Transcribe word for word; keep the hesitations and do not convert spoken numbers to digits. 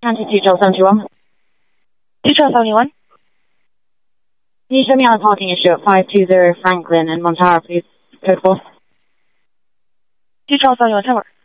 County Teacher seventy-one. Teacher seventy-one. Can you show me on a parking issue at five two zero Franklin in Montara, please? Code four. Teacher seventy-one, ten more.